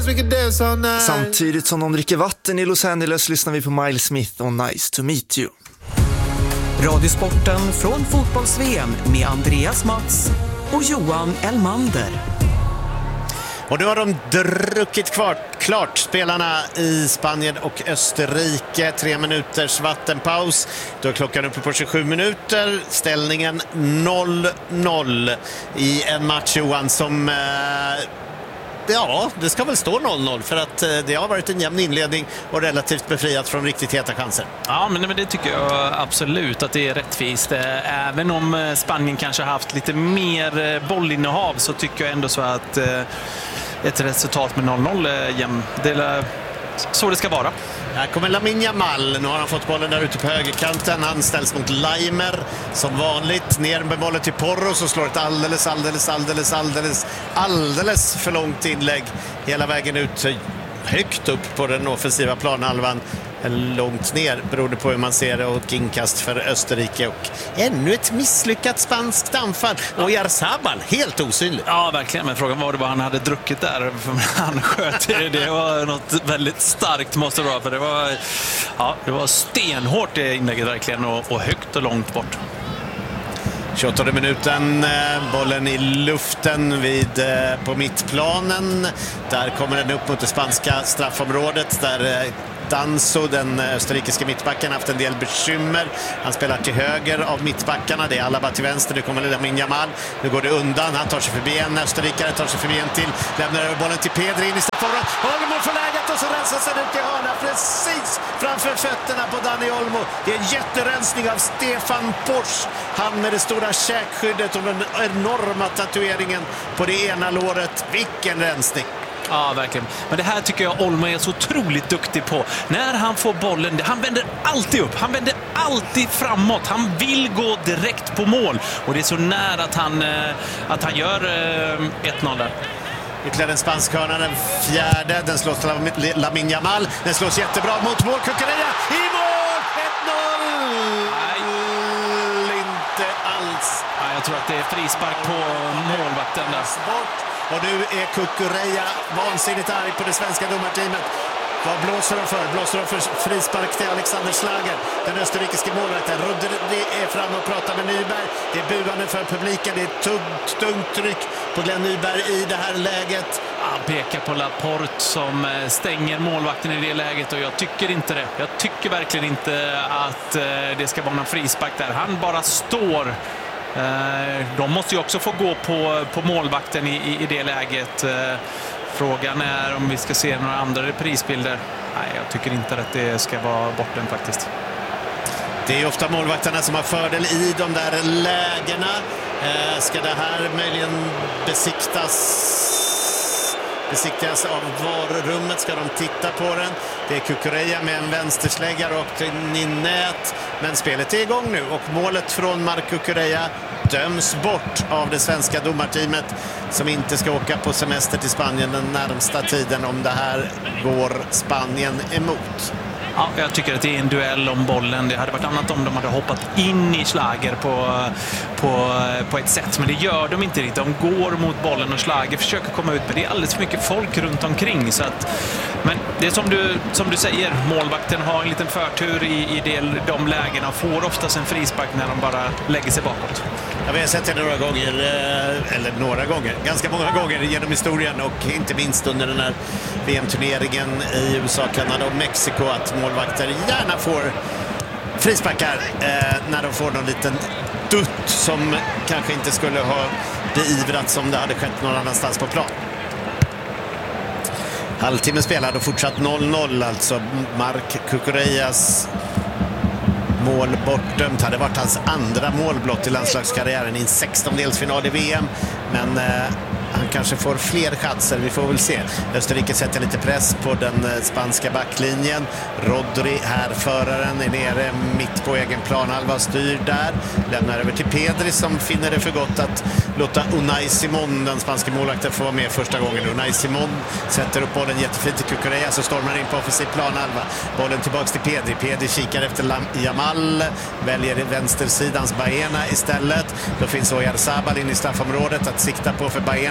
Samtidigt som de dricker vatten i Los Angeles lyssnar vi på Miles Smith och Nice to meet you. Radiosporten från fotbolls-VM med Andreas Mats och Johan Elmander. Och nu har de druckit klart spelarna i Spanien och Österrike. 3 minuters vattenpaus. Då är klockan uppe på 27 minuter. Ställningen 0-0 i en match, Johan, som... Ja, det ska väl stå 0-0 för att det har varit en jämn inledning och relativt befriat från riktigt heta chanser. Ja, men det tycker jag absolut att det är rättvist. Även om Spanien kanske har haft lite mer bollinnehav så tycker jag ändå så att ett resultat med 0-0 jämn. Det är så det ska vara. Här kommer Lamine Yamal. Nu har han fått bollen där ute på högerkanten. Han ställs mot Leimer som vanligt. Ner med bollen till Porro så slår ett alldeles för långt inlägg hela vägen ut, högt upp på den offensiva planhalvan. Långt ner beroende på hur man ser det, och inkast för Österrike och ännu ett misslyckat spanskt anfall. Och Oyarzabal helt osynlig. Ja, verkligen, men frågan var det vad han hade druckit där. Han sköt det var något väldigt starkt måste det vara, för det var stenhårt det inlägget verkligen, och högt och långt bort. 28 minuten, bollen i luften på mittplanen. Där kommer den upp mot det spanska straffområdet där Danso, den österrikiska mittbacken, haft en del bekymmer. Han spelar till höger av mittbackarna. Det är Alaba till vänster. Nu kommer Lamine Yamal. Nu går det undan. Han tar sig förbi en österrikare, tar sig förbi en till. Lämnar över bollen till Pedri in i straffområdet. Olmo får läget och så rensas den ut i hörna precis framför fötterna på Dani Olmo. Det är en jätterensning av Stefan Posch. Han med det stora käkskyddet och den enorma tatueringen på det ena låret. Vilken rensning! Ja, verkligen. Men det här tycker jag Olmo är så otroligt duktig på. När han får bollen, han vänder alltid upp. Han vänder alltid framåt. Han vill gå direkt på mål. Och det är så nära att han gör 1-0 där. Ytterligare en spansk hörna, den fjärde. Den slås till Lamine Yamal. Den slås jättebra mot mål. Cucurella i mål! 1-0! Nej, inte alls. Ja, jag tror att det är frispark på målvakten där. Och nu är Cucurella vansinnigt arg på det svenska domarteamet. Vad blåser de för? Blåser de för frispark till Alexander Schlager, den österrikiske målvakten. Rodri är fram och pratar med Nyberg. Det är buande för publiken. Det är tungt tryck på Glenn Nyberg i det här läget. Han pekar på Laporte som stänger målvakten i det läget, och jag tycker inte det. Jag tycker verkligen inte att det ska vara någon frispark där. Han bara står. De måste ju också få gå på målvakten i det läget. Frågan är om vi ska se några andra reprisbilder. Nej, jag tycker inte att det ska vara borten faktiskt. Det är ofta målvakterna som har fördel i de där lägena. Ska det här möjligen besiktigas av varummet? Ska de titta på den? Det är Cucurella med en vänsterslägga rakt in i nät. Men spelet är igång nu och målet från Marc Cucurella döms bort av det svenska domarteamet som inte ska åka på semester till Spanien den närmsta tiden om det här går Spanien emot. Ja, jag tycker att det är en duell om bollen. Det hade varit annat om de hade hoppat in i Schlager på ett sätt. Men det gör de inte riktigt. De går mot bollen och Schlager försöker komma ut. Men det är alldeles för mycket folk runt omkring. Så att, men det är som du säger. Målvakten har en liten förtur i de lägena och får oftast en frispark när de bara lägger sig bakåt. Ja, vi har sett det några gånger, ganska många gånger genom historien, och inte minst under den här VM-turneringen i USA, Kanada och Mexiko, att målvakter gärna får frisparkar när de får någon liten dutt som kanske inte skulle ha beivrats om det hade skett någon annanstans på plan. Halvtimme spelad och fortsatt 0-0, alltså Marc Cucurellas mål bortdömt. Hade varit hans andra målblott i landslagskarriären i en 16-delsfinal i VM, men han kanske får fler chanser, vi får väl se. Österrike sätter lite press på den spanska backlinjen. Rodri, härföraren, är nere mitt på egen planhalva, styr där. Lämnar över till Pedri som finner det för gott att låta Unai Simon, den spanska målvakten, få vara med första gången. Unai Simon sätter upp bollen jättefint till Cucurella, så stormar in på offensiv planhalva. Bollen tillbaks till Pedri. Pedri kikar efter Yamal, väljer vänstersidans Baena istället. Då finns Oyarzabal in i straffområdet att sikta på för Baena.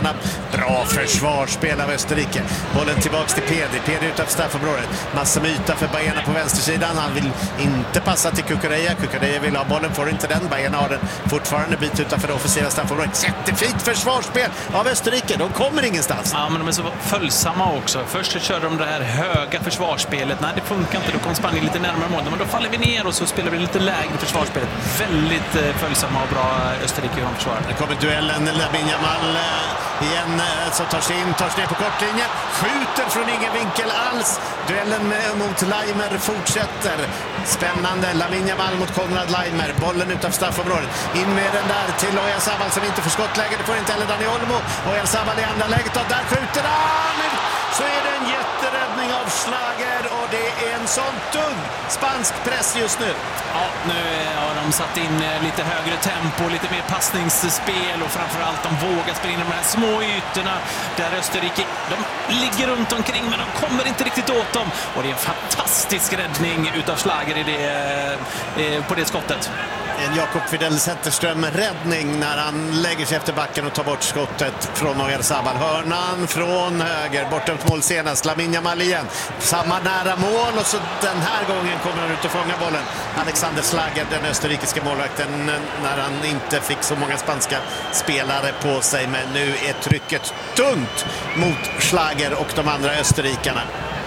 hemma. Bra försvarsspel av Österrike. Bollen tillbaks till Pedi. Pedi utanför straffområdet. Massa myta för Baena på vänstersidan. Han vill inte passa till Cucurella. Cucurella vill ha bollen, får inte den. Baena har den fortfarande bit utanför det offensiva straffområdet. Jättefint försvarsspel av Österrike. De kommer ingenstans. Ja, men de är så följsamma också. Först så kör de det här höga försvarsspelet. Nej, det funkar inte. Då kommer Spanien lite närmare mål. Men då faller vi ner och så spelar vi lite lägre försvarsspelet. Väldigt följsamma och bra Österrike i försvaret. Det kommer duellen. Lamine Yamal igen som tar sig ner på kortlinjen. Skjuter från ingen vinkel alls. Duellen mot Laimer fortsätter. Spännande. Lamine Yamal mot Konrad Laimer. Bollen utanför straffområdet. In med den där till Oyarzabal som inte får skottläge. Det får inte heller Dani Olmo. Oyarzabal i andra läget och där skjuter han! Så är det en jätteräddning av Schlager och det är en sån tung spansk press just nu. Ja, nu har de satt in lite högre tempo, lite mer passningsspel och framförallt de vågar spela in de här små ytorna där Österrike, de ligger runt omkring men de kommer inte riktigt åt dem. Och det är en fantastisk räddning utav Schlager på det skottet. En Jakob Widell Zetterström-räddning när han lägger sig efter backen och tar bort skottet från Oyarzabal. Hörnan från höger, bortdömt mål senast. Lamine Yamal igen. Samma nära mål och så den här gången kommer han ut och fånga bollen. Alexander Schlager, den österrikiska målvakten, när han inte fick så många spanska spelare på sig. Men nu är trycket tungt mot Schlager och de andra österrikarna.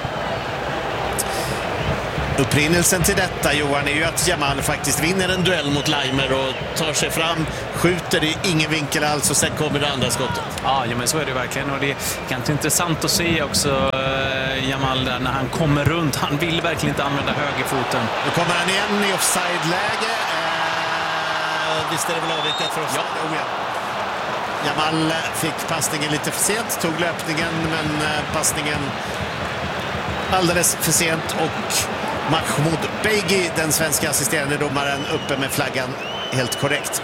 Upprinnelsen till detta, Johan, är ju att Yamal faktiskt vinner en duell mot Laimer och tar sig fram, skjuter i ingen vinkel alls och sen kommer det andra skottet. Ja, men så är det verkligen och det är ganska intressant att se också Yamal där när han kommer runt. Han vill verkligen inte använda högerfoten. Nu kommer han igen i offside-läge. Visst är det väl avvikat för offside? Ja. Yamal fick passningen lite för sent, tog löpningen men passningen alldeles för sent och Mahmoud Beigi, den svenska assisterande domaren, uppe med flaggan helt korrekt.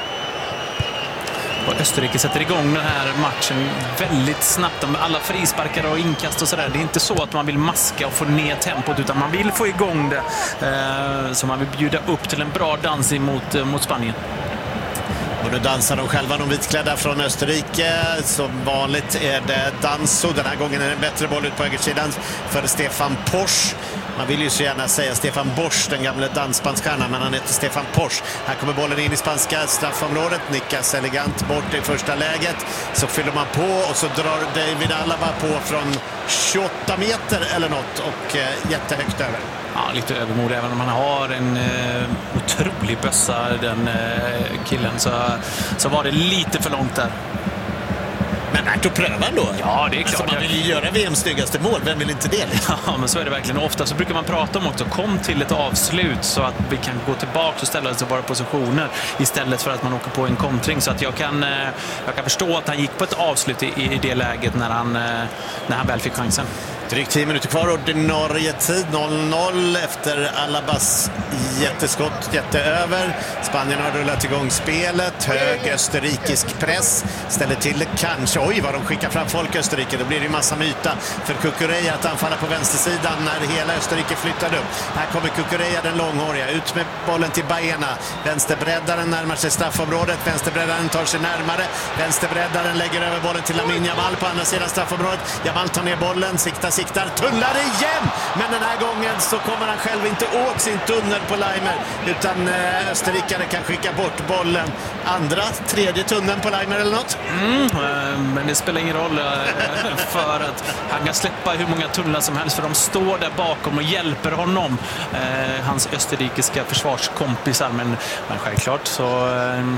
Och Österrike sätter igång den här matchen väldigt snabbt. Alla frisparkar och inkast och sådär. Det är inte så att man vill maska och få ner tempot utan man vill få igång det. Så man vill bjuda upp till en bra dans mot Spanien. Och nu dansar de själva, de vitklädda från Österrike. Som vanligt är det Danso. Den här gången är det en bättre boll ut på högersidan för Stefan Posch. Man vill ju så gärna säga Stefan Bosch, den gamla dansspanskstjärnan, men han heter Stefan Posch. Här kommer bollen in i spanska straffområdet. Nickas elegant bort i första läget. Så fyller man på och så drar David Alaba på från 28 meter eller något och jättehögt över. Ja, lite övermod även om han har en otrolig bössa, den killen, så var det lite för långt där. Men värt att pröva då. Ja, det är klart. Alltså, man vill ju göra VMs snyggaste mål. Vem vill inte det? Liksom? Ja, men så är det verkligen. Och ofta så brukar man prata om också, kom till ett avslut så att vi kan gå tillbaka och ställa oss i våra positioner istället för att man åker på en kontring. Så att jag kan förstå att han gick på ett avslut i det läget när han väl fick chansen. Drygt 10 minuter kvar, ordinarie tid 0-0 efter Alabas jätteskott, jätteöver. Spanien har rullat igång spelet, hög österrikisk press, ställer till det kanske, oj vad de skickar fram folk i Österrike, då blir det ju massa myta för Cucurella att anfalla på vänstersidan när hela Österrike flyttar upp. Här kommer Cucurella, den långhåriga, ut med bollen till Baena, vänsterbreddaren närmar sig straffområdet, vänsterbreddaren tar sig närmare, vänsterbreddaren lägger över bollen till Lamine Yamal på andra sidan straffområdet, Yamal tar ner bollen, siktar, tunnlar igen, men den här gången så kommer han själv inte åt sin tunnel på Laimer, utan österrikare kan skicka bort bollen. Tredje tunneln på Laimer eller något? Men det spelar ingen roll för att han kan släppa hur många tunnlar som helst, för de står där bakom och hjälper honom, hans österrikiska försvarskompisar, men självklart så...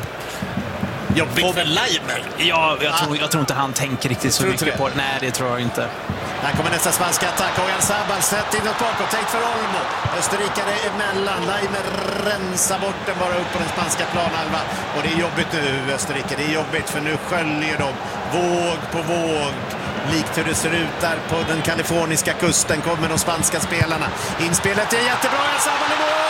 Jobbigt för Laimer. Ja, jag tror inte han tänker riktigt så mycket på det. Nej, det tror jag inte. Här kommer nästa spanska attack. Oyarzabal sett inåt bakåt. Tänkt för Olmo. Österrikare emellan. Laimer rensar bort den bara upp på den spanska planhalva. Och det är jobbigt nu, Österrike. Det är jobbigt för nu sköljer de våg på våg. Likt hur det ser ut där på den kaliforniska kusten kommer de spanska spelarna. Inspelet är jättebra. Oyarzabal i mål!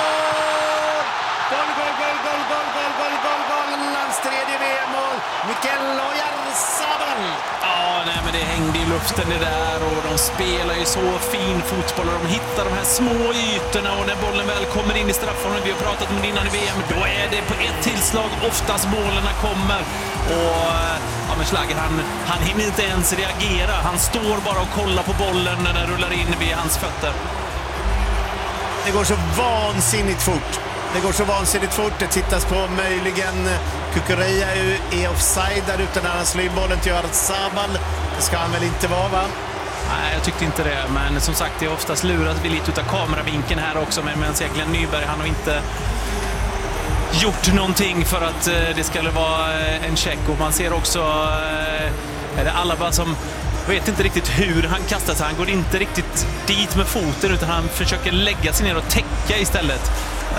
Hans tredje VM-mål. Mikel Oyarzabal. Ja, nej, men det hängde i luften det där och de spelar ju så fin fotboll och de hittar de här små ytorna och när bollen väl kommer in i straffområdet, vi har pratat om det innan i VM, då är det på ett tillslag oftast målen kommer. Och ja, men Schlager, han hinner inte ens reagera. Han står bara och kollar på bollen när den rullar in vid hans fötter. Det går så vansinnigt fort. Det tittas på möjligen Cucurella är offside där ute när han slår in bollen till Oyarzabal. Det ska han väl inte vara, va? Nej, jag tyckte inte det. Men som sagt, det är oftast lurat vi lite utav kameravinkeln här också. Men Glenn Nyberg, han har inte gjort någonting för att det skulle vara en check. Och man ser också är det Alaba som vet inte riktigt hur han kastar sig. Han går inte riktigt dit med foten utan han försöker lägga sig ner och täcka istället.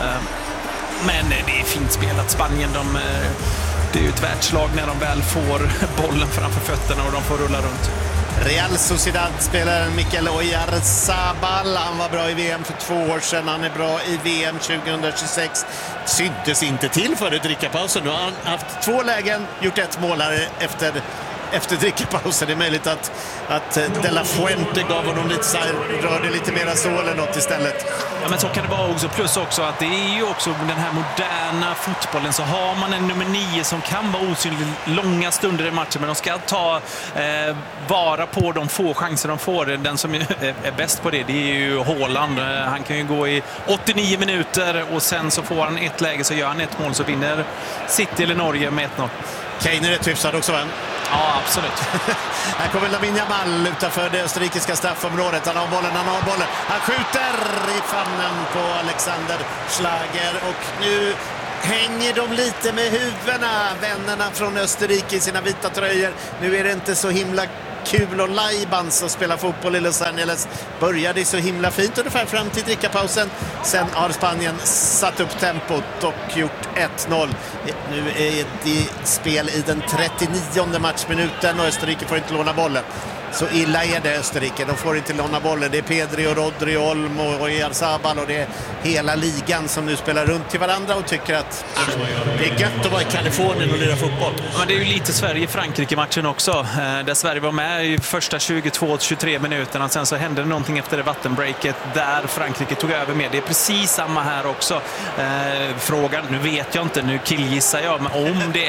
Men det är fint spelat. Spanien, det är ju ett världslag när de väl får bollen framför fötterna och de får rulla runt. Real Sociedad-spelaren Mikel Oyarzabal, han var bra i VM för 2 år sedan, han är bra i VM 2026. Syntes inte till före drickapausen. Nu har han haft 2 lägen, gjort 1 mål här efter drickapausen. Det är möjligt att De La Fuente gav honom lite så här, rörde lite mera så eller något istället. Ja, men så kan det vara också. Plus också att det är ju också den här moderna fotbollen, så har man en nummer 9 som kan vara osynlig långa stunder i matchen, men de ska ta vara på de få chanser de får. Den som är bäst på det är ju Haaland. Han kan ju gå i 89 minuter och sen så får han ett läge, så gör han 1 mål, så vinner City eller Norge med 1-0. Kane är rätt hyfsad också, va? Ja, absolut. Här kommer Lamine Yamal utanför det österrikiska straffområdet. Han har bollen. Han skjuter i famnen på Alexander Schlager. Och nu hänger de lite med huvudena, vännerna från Österrike i sina vita tröjor. Nu är det inte så himla kul och lajbans att spela fotboll i Los Angeles. Började så himla fint ungefär fram till drickapausen. Sen har Spanien satt upp tempot och gjort 1-0. Nu är det spel i den 39:e matchminuten och Österrike får inte låna bollen. Så illa är det Österrike. De får inte låna bollen. Det är Pedri och Rodri och Olmo och Oyarzabal och det är hela ligan som nu spelar runt till varandra och tycker att det är gött att vara i Kalifornien och lira fotboll. Men det är ju lite Sverige-Frankrike-matchen också. Där Sverige var med i första 22-23 minuterna. Sen så hände det någonting efter det vattenbreaket där Frankrike tog över med. Det är precis samma här också. Frågan, nu vet jag inte, nu killgissar jag. Men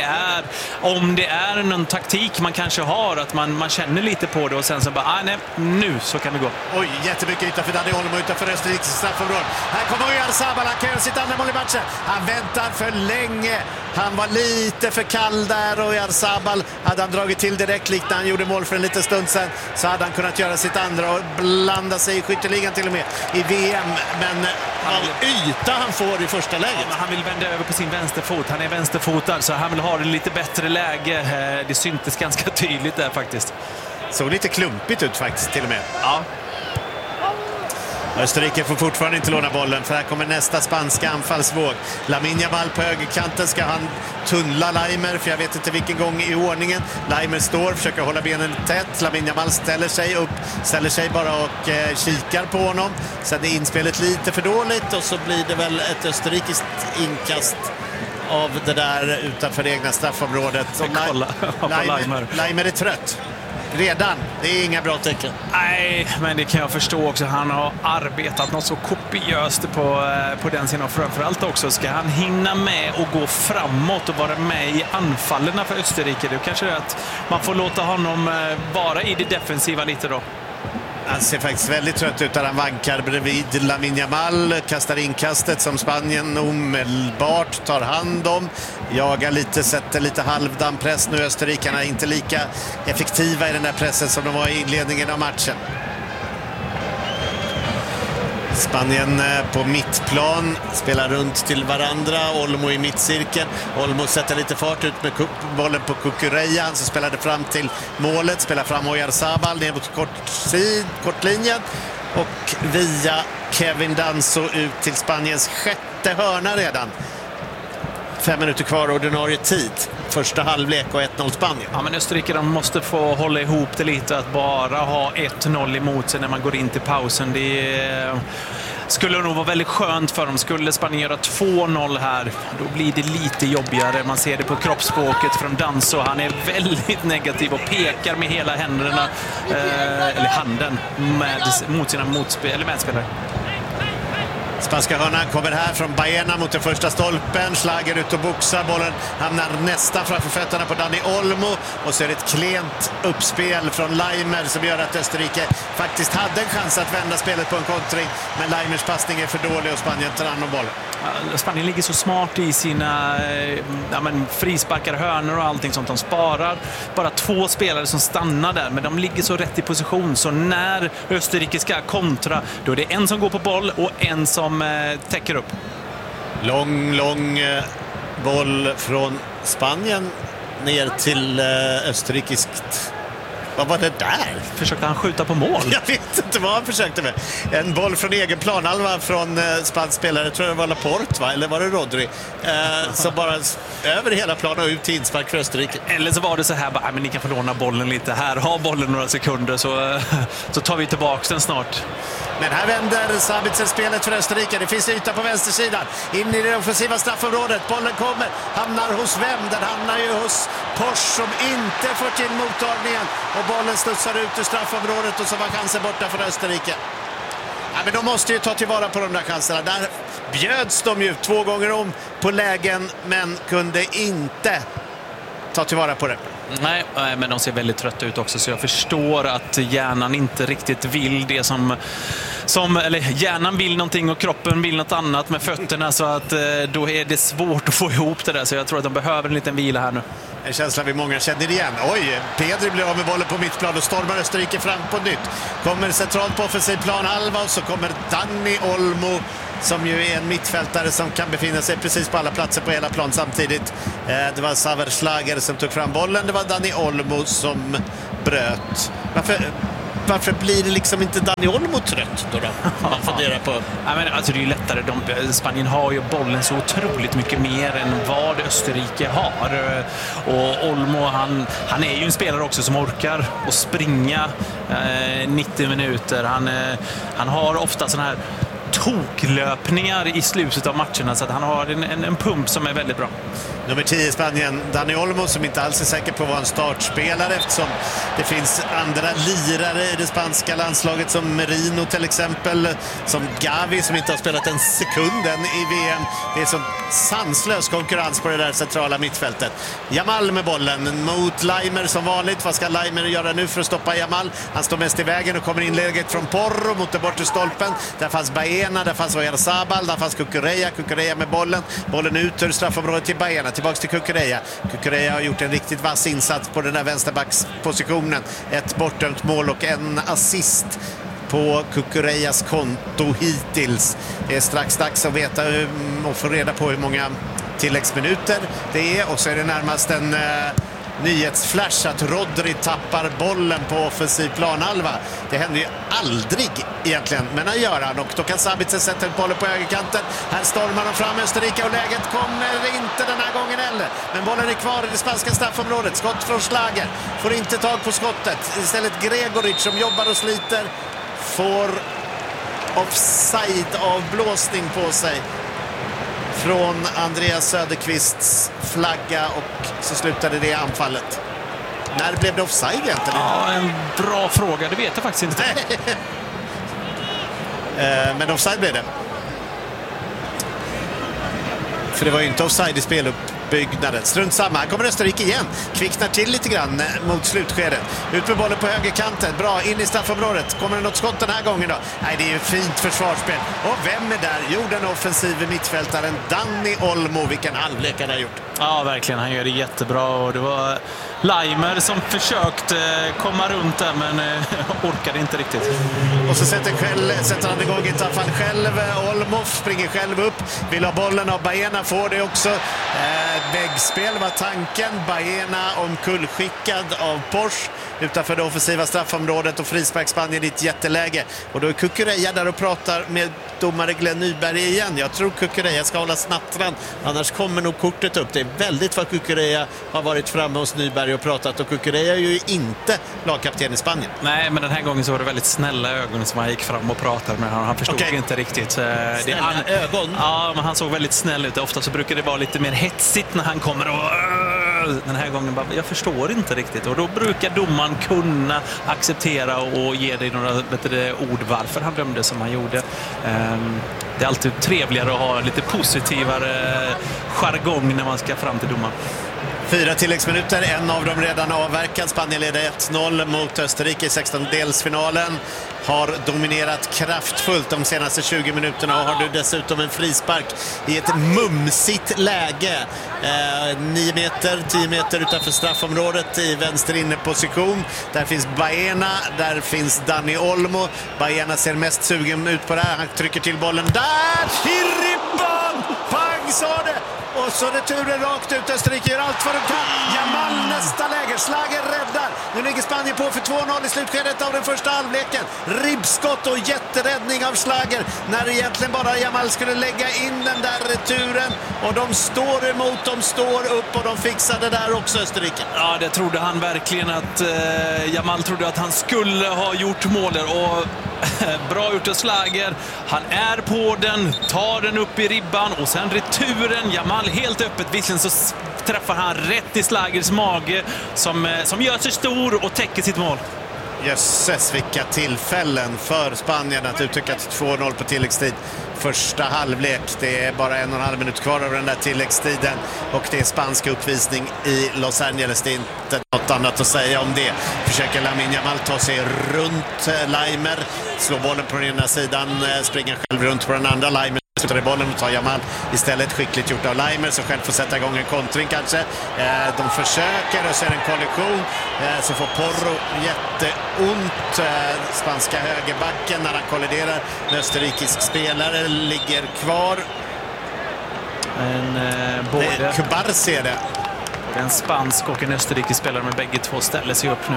om det är någon taktik man kanske har, att man känner lite på det och sen så bara, nej, nu så kan det gå. Oj, jättemycket yta för Dani Olmo utanför Österrikes straffområde. Här kommer Oyarzabal, han kan göra sitt andra mål i matchen. Han väntar för länge. Han var lite för kall där och Oyarzabal, hade han dragit till direkt likt när han gjorde mål för en liten stund sedan, så hade han kunnat göra sitt andra och blanda sig i skytteligan till och med i VM. Men yta han får i första läget. Ja, men han vill vända över på sin vänsterfot. Han är vänsterfotad så han vill ha det lite bättre läge. Det syntes ganska tydligt där faktiskt. Såg lite klumpigt ut faktiskt till och med. Ja. Österrike får fortfarande inte låna bollen, för här kommer nästa spanska anfallsvåg. Lamine Yamal på högerkanten, ska han tunnla Leimer, för jag vet inte vilken gång i ordningen. Leimer står, försöker hålla benen tätt. Lamine Yamal ställer sig bara och kikar på honom. Sen är inspelet lite för dåligt och så blir det väl ett österrikiskt inkast av det där utanför det egna straffområdet. Leimer är trött. Redan. Det är inga bra tecken. Nej, men det kan jag förstå också. Han har arbetat något så kopiöst på den sidan. Framförallt också ska han hinna med och gå framåt och vara med i anfallen för Österrike. Det kanske är att man får låta honom vara i det defensiva lite då. Han ser faktiskt väldigt trött ut där han vankar bredvid Lamine Yamal, kastar inkastet som Spanien omedelbart tar hand om. Jagar lite, sätter lite halvdan press nu. Österrikarna är inte lika effektiva i den där pressen som de var i inledningen av matchen. Spanien på mittplan spelar runt till varandra. Olmo i mittcirkeln. Olmo sätter lite fart ut med bollen på Cucurella. Han som spelade fram till målet. Spelar fram Oyarzabal ner mot kortlinjen. Och via Kevin Danso ut till Spaniens sjätte hörna redan. 5 minuter kvar ordinarie tid. Första halvlek och 1-0 Spanien. Ja, men Österrike, de måste få hålla ihop det lite. Att bara ha 1-0 emot sig när man går in till pausen. skulle nog vara väldigt skönt för dem. Skulle Spanien göra 2-0 här, då blir det lite jobbigare. Man ser det på kroppsspråket från Danso. Han är väldigt negativ och pekar med hela händerna, eller handen, mot sina medspelare. Spanska hörnan kommer här från Baena mot den första stolpen. Schlager ut och boxar. Bollen hamnar nästan framför fötterna på Dani Olmo. Och så är det ett klent uppspel från Leimer som gör att Österrike faktiskt hade en chans att vända spelet på en kontring. Men Leimers passning är för dålig och Spanien tar hand om bollen. Spanien ligger så smart i sina frisparkar, hörnor och allting sånt. De sparar bara 2 spelare som stannar där, men de ligger så rätt i position. Så när Österrike ska kontra, då är det en som går på boll och en som täcker upp. Lång boll från Spanien ner till österrikiskt. Vad var det där? Försökte han skjuta på mål? Jag vet inte vad han försökte med. En boll från egen planhalva från spansk spelare, tror jag det var Laporte, va? Eller var det Rodri? Så bara över hela planen och ut till inspark för Österrike. Eller så var det så här, bara, men ni kan få låna bollen lite här. Ha bollen några sekunder så tar vi tillbaka den snart. Men här vänder Sabitzer spelet för Österrike. Det finns yta på vänstersidan. In i det offensiva straffområdet. Bollen kommer. Hamnar hos vem? Den hamnar ju hos Posch som inte får till mottagningen. Och bollen studsar ut ur straffområdet och så var chansen borta för Österrike. Ja, men de måste ju ta tillvara på de där chanserna. Där bjöds de ju 2 gånger om på lägen men kunde inte ta tillvara på det. Nej, men de ser väldigt trötta ut också, så jag förstår att hjärnan inte riktigt vill det som eller hjärnan vill någonting och kroppen vill något annat med fötterna, så att då är det svårt att få ihop det där, så jag tror att de behöver en liten vila här nu. En känsla vi många känner igen. Oj, Pedri blir av med bollen på mittplan och stormar Österrike fram på nytt. Kommer centralt på offensiv plan halva och så kommer Dani Olmo som ju är en mittfältare som kan befinna sig precis på alla platser på hela plan samtidigt. Det var Xaver Schlager som tog fram bollen. Det var Dani Olmo som bröt. Varför blir det liksom inte Dani Olmo trött då? Man funderar på. Ja, men alltså det är ju lättare. Spanien har ju bollen så otroligt mycket mer än vad Österrike har. Och Olmo, han är ju en spelare också som orkar att springa 90 minuter. Han har ofta sån här toklöpningar i slutet av matcherna, så att han har en pump som är väldigt bra. Nummer 10 i Spanien, Dani Olmo, som inte alls är säker på att vara en startspelare eftersom det finns andra lirare i det spanska landslaget som Merino till exempel, som Gavi som inte har spelat en sekund än i VM. Det är så sanslös konkurrens på det där centrala mittfältet. Jamal med bollen mot Leimer som vanligt. Vad ska Leimer göra nu för att stoppa Jamal? Han står mest i vägen och kommer inlägget från Porro mot den bortre stolpen. Där fanns Baena, där fanns Oyarzabal, där fanns Cucurella med bollen. Bollen ut ur straffområdet till Baena. Tillbaks till Cucurella. Cucurella har gjort en riktigt vass insats på den där vänsterbackspositionen. Ett bortdömt mål och en assist på Cucurellas konto hittills. Det är strax dags att veta och få reda på hur många tilläggsminuter det är. Och så är det närmast en nyhetsflash att Rodri tappar bollen på offensiv planhalva. Det händer ju aldrig egentligen, men han gör han, och då kan Sabitzer sätta ut bollen på högerkanten. Här stormar de fram Österrike och läget kommer inte den här gången heller. Men bollen är kvar i det spanska straffområdet. Skott från Schlager. Får inte tag på skottet. Istället Gregoric som jobbar och sliter får offside-avblåsning på sig från Andreas Söderqvists flagga, och så slutade det anfallet. När blev det offside egentligen? Ja, en bra fråga. Det vet jag faktiskt inte. Men offside blev det. För det var ju inte offside i speluppbyggnaden. Strunt samma. Här kommer Österrike igen. Kvicknar till lite grann mot slutskedet. Ut med bollen på högerkanten. Bra, in i straffområdet. Kommer det något skott den här gången då? Nej, det är ju fint försvarsspel. Och vem är där? Jo, den offensiva mittfältaren Dani Olmo. Vilken halvlek han har gjort. Ja, verkligen. Han gör det jättebra. Och det var Leimer som försökte komma runt där, men orkade inte riktigt. Och så sätter han igång ett anfall själv. Olmo springer själv upp. Vill ha bollen av Baena. Får det också. Väggspel var tanken. Baena omkullskickad av Posch utanför det offensiva straffområdet och frispark Spanien i ett jätteläge. Och då är Cucurella där och pratar med domare Glenn Nyberg igen. Jag tror Cucurella ska hålla snattran, annars kommer nog kortet upp. Det är väldigt vad Cucurella har varit framme hos Nyberg och pratat, och Cucurella är ju inte lagkapten i Spanien. Nej, men den här gången så var det väldigt snälla ögon som han gick fram och pratade med honom. Han förstod inte riktigt. Snälla ögon? Ja, men han såg väldigt snäll ut. Ofta så brukar det vara lite mer hetsigt när han kommer och... Den här gången bara, jag förstår inte riktigt. Och då brukar domaren kunna acceptera och ge dig några ord varför han dömde som han gjorde. Det är alltid trevligare att ha lite positivare jargong när man ska fram till domaren. 4 tilläggsminuter, en av dem redan avverkad. Spanien leder 1-0 mot Österrike i 16-delsfinalen. Har dominerat kraftfullt de senaste 20 minuterna och har nu dessutom en frispark i ett mumsigt läge. 9 meter, 10 meter utanför straffområdet i vänster inneposition. Där finns Baena, där finns Dani Olmo. Baena ser mest sugen ut på det här. Han trycker till bollen där i ribban! Pang, sa det! Och så returen rakt ut. Österrike gör allt för de kan. Jamal nästa läge. Schlager räddar. Nu ligger Spanien på för 2-0 i slutskedet av den första halvleken. Ribbskott och jätteräddning av Schlager. När egentligen bara Jamal skulle lägga in den där returen. Och de står emot, de står upp och de fixade där också, Österrike. Ja, det trodde han verkligen att Jamal trodde att han skulle ha gjort målet. Och bra gjort av Schlager. Han är på den, tar den upp i ribban och sen returen. Jamal helt öppet. Visserligen så träffar han rätt i Schlagers mage som gör sig stor och täcker sitt mål. Jösses, vilka tillfällen för Spanien att uttrycka 2-0 på tilläggstid. Första halvlek, det är bara 1,5 minut kvar av den där tilläggstiden och det är spansk uppvisning i Los Angeles. Det är inte något annat att säga om det. Försöker Lamine Yamal ta sig runt Leimer, slår bollen på den ena sidan, springer själv runt på den andra. Leimer slutar i bollen och tar Yamal istället. Skickligt gjort av Leimer som själv får sätta igång en kontring kanske. De försöker och så är det en kollision. Så får Porro jätteont. Spanska högerbacken när han kolliderar med österrikisk spelare ligger kvar. Kubarsi är det. En spansk och en österrikisk spelare med bägge två ställer sig upp nu.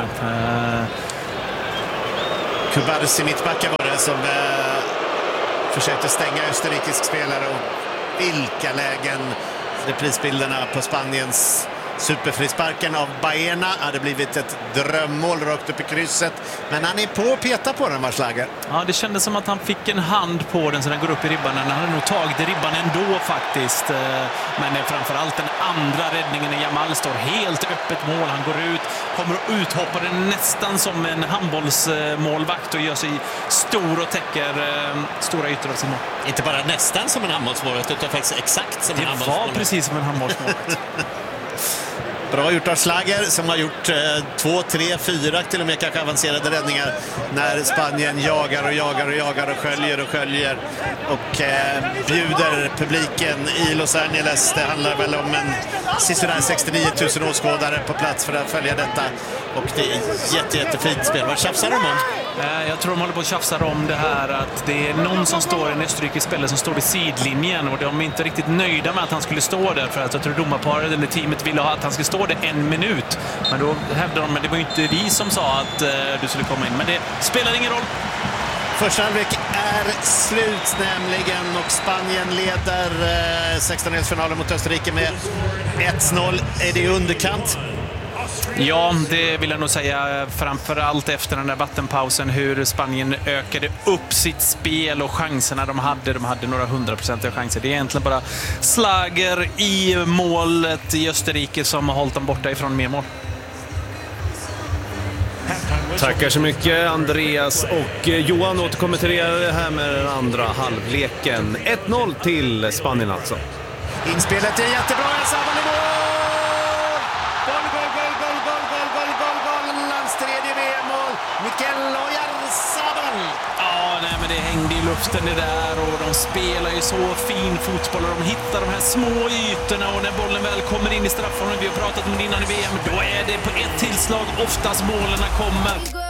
Kubarsi mittbacken var det som försökte stänga österrikisk spelare, och vilka lägen. Reprisbilderna på Spaniens superfrisparken av Baena hade blivit ett drömmål rakt upp i krysset, men han är på och petar på den, var Schlager. Ja, det kändes som att han fick en hand på den så den går upp i ribban. Han hade nog tagit i ribban ändå faktiskt, men framförallt den andra räddningen när Jamal står helt öppet mål. Han går ut, kommer och uthoppar den nästan som en handbollsmålvakt och gör sig stor och täcker stora ytor av sin mål. Inte bara nästan som en handbollsmålvakt utan faktiskt exakt som en handbollsmålvakt. Det var precis som en handbollsmålvakt. Bra gjort av Schlager som har gjort 2, 3, 4 till och med kanske avancerade räddningar när Spanien jagar och jagar och jagar och sköljer och bjuder publiken i Los Angeles. Det handlar väl om en sisådär 69 000 åskådare på plats för att följa detta, och det är jättefint spel. Vad tjafsar de om? Jag tror de håller på att tjafsa om det här att det är någon som står, en österrikisk spelare som står vid sidlinjen, och de är inte riktigt nöjda med att han skulle stå där, för att jag tror domarparet eller teamet ville ha att han skulle stå där 1 minut. Men då hävdar de, men det var ju inte vi som sa att du skulle komma in. Men det spelar ingen roll. Första halvlek är slut nämligen, och Spanien leder 16-delsfinalen mot Österrike med 1-0. Är det i underkant? Ja, det vill jag nog säga, framförallt efter den där vattenpausen, hur Spanien ökade upp sitt spel och chanserna de hade. De hade några 100% chanser. Det är egentligen bara Schlager i målet i Österrike som har hållit dem borta ifrån mer mål. Tackar så mycket Andreas, och Johan återkommer till det här med den andra halvleken. 1-0 till Spanien alltså. Inspelet är jättebra, Sabal i mål! Lands tredje VM-mål, Mikel Oyarzabal. Ja, nej, men det hängde i luften det där, och de spelar ju så fin fotboll och de hittar de här små ytorna, och när bollen väl kommer in i straffområdet, vi har pratat om det innan i VM, då är det på ett tillslag oftast målen kommer.